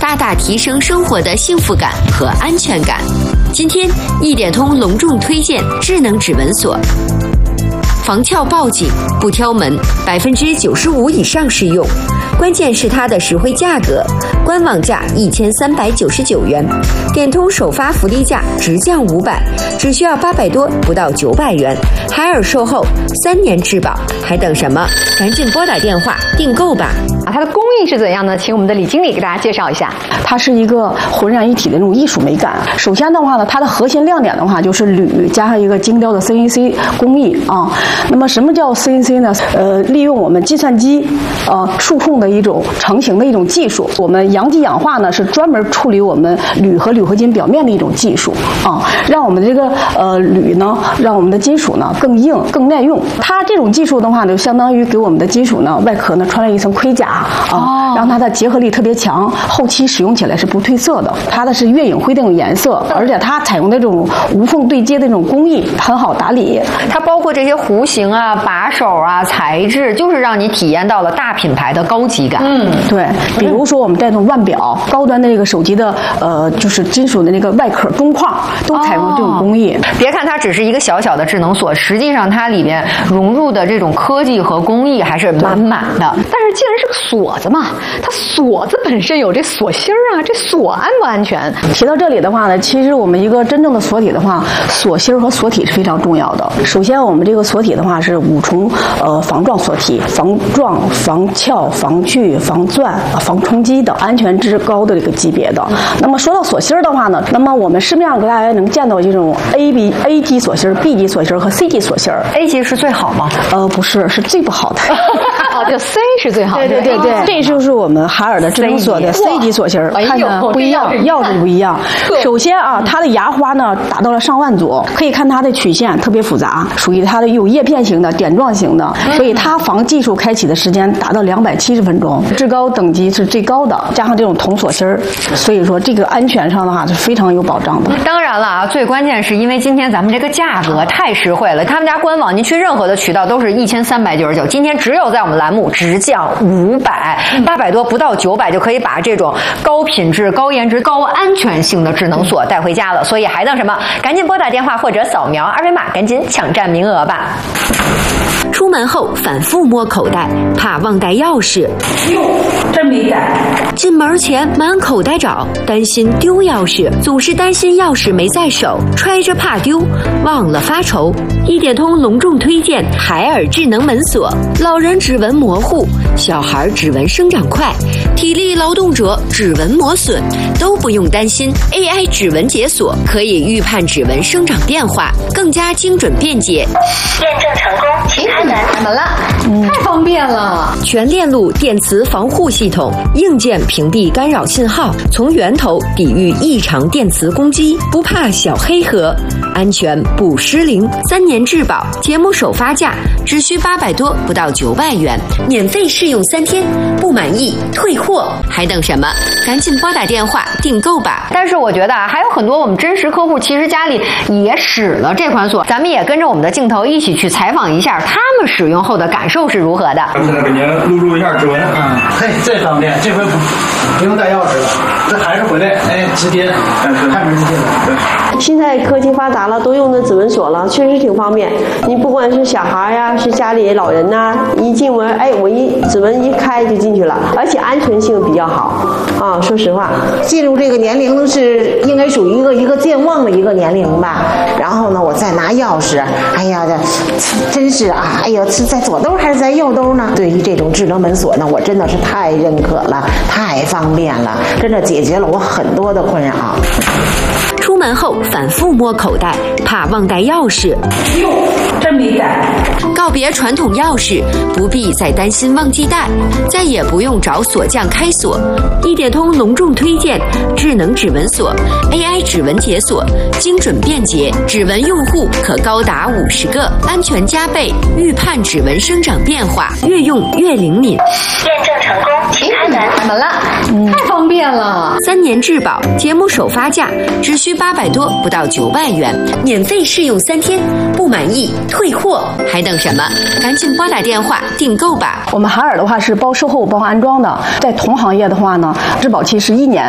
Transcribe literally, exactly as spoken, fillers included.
大大提升生活的幸福感和安全感。今天，一点通隆重推荐智能指纹锁。防撬报警不挑门，百分之九十五以上适用。关键是它的实惠价格，官网价一千三百九十九元，点通首发福利价直降五百，只需要八百多，不到九百元。海尔售后三年质保，还等什么？赶紧拨打电话订购吧！ 啊，它的工艺是怎样呢？请我们的李经理给大家介绍一下。 它是一个浑然一体的那种艺术美感。首先的话呢，它的核心亮点的话就是铝加上一个精雕的 C N C 工艺啊。那么什么叫 C N C 呢？呃，利用我们计算机呃数控的一种成型的一种技术。我们阳极氧化呢是专门处理我们铝和铝合金表面的一种技术啊，让我们的这个呃铝呢，让我们的金属呢更硬、更耐用。它这种技术的话呢，就相当于给我们的金属呢外壳呢穿了一层盔甲啊，让它的结合力特别强，后期使用起来是不褪色的。它的是月影灰这种颜色，而且它采用的这种无缝对接的这种工艺很好打理。 它包括这些弧形啊、把手啊、材质，就是让你体验到了大品牌的高级感。 嗯，对。比如说我们带动腕表、高端的这个手机的呃，就是金属的那个外壳中框，都采用这种工艺。 哦、别看它只是一个小小的智能锁，实际上它里面融入的这种科技和工艺还是满满的。但是既然是个锁子嘛，它锁子本身有这锁芯儿啊，这锁安不安全？ 提到这里的话呢，其实我们一个真正的锁体的话，锁芯儿和锁体是非常重要的。首先，我们这个锁体的话是五重呃防撞锁体，防撞、防撬、防锯、防钻、防冲击等安全至高的这个级别的。那么说到锁芯儿的话呢，那么我们市面上大家能见到这种 A B A 级锁芯、B 级锁芯和 C 级锁芯。 A 级是最好吗？ 呃，不是，是最不好的。 哦，就 C 是最好的。 对对对对，这就是我们海尔的智能锁的 C 级锁芯，看着不一样，样子不一样。首先啊，它的牙花呢达到了上万组，可以看它的曲线特别复杂，属于它的有叶片型的、点状型的，所以它防技术开启的时间达到两百七十分钟，至高等级是最高的，加上这种铜锁芯儿，所以说这个安全上的话是非常有保障的。 当然了啊，最关键是因为今天咱们这个价格太实惠了，他们家官网您去任何的渠道都是一千三百九十九，今天只有在我们栏目直降五百，八百多不到九百就可以把这种高品质、高颜值、高安全性的智能锁带回家了。所以还等什么？赶紧拨打电话或者扫描二维码，赶紧抢占名额吧。 出门后反复摸口袋，怕忘带钥匙。 哟，真没带。 进门前满口袋找，担心丢钥匙，总是担心钥匙没在手，揣着怕丢，忘了发愁。一点通隆重推荐海尔智能门锁，老人指纹模糊，小孩指纹生长快，体力劳动者指纹磨损，都不用担心。A I 指纹解锁可以预判指纹生长变化，更加精准便捷。 验证成功，请开门。 开门了，嗯、太方便了！ 全链路电磁防护系统，硬件屏蔽干扰信号，从源头抵御异常电磁攻击，不怕小黑盒，安全不失灵。三年质保，节目首发价只需八百多，不到九百元，免费试用三天，不满意退货，还等什么？赶紧拨打电话订购吧！ 但是我觉得啊，还有很多我们真实客户其实家里也使了这款锁，咱们也跟着我们的镜头一起去采访一下他们使用后的感受是如何的。 现在给您录入一下指纹。 嗯，嘿，这方便，这回不不用带钥匙了，这还是回来，哎，直接开门就进了。对。 现在科技发达了，都用的指纹锁了，确实挺方便。你不管是小孩呀、啊，是家里老人呐、啊，一进门，哎，我一指纹一开就进去了，而且安全性比较好啊。说实话， 进入这个年龄是应该属于一个一个健忘的一个年龄吧。然后呢，我再拿钥匙，哎呀，这真是啊，哎呀，是在左兜还是在右兜呢？对于这种智能门锁呢，我真的是太认可了，太方便了，真的解决了我很多的困扰。 出门后反复摸口袋，怕忘带钥匙。 哟，真没带。 告别传统钥匙，不必再担心忘记带，再也不用找锁匠开锁。一点通隆重推荐智能指纹锁 ，A I 指纹解锁，精准便捷，指纹用户可高达五十个，安全加倍，预判指纹生长变化，越用越灵敏。 验证成功，请开门。 开门了，嗯、太方便了。 三年质保，节目首发价只需八百多，不到九百元，免费试用三天，不满意退货，还等什么？赶紧拨打电话订购吧！ 我们海尔的话是包售后、包安装的，在同行业的话呢，质保期是一年。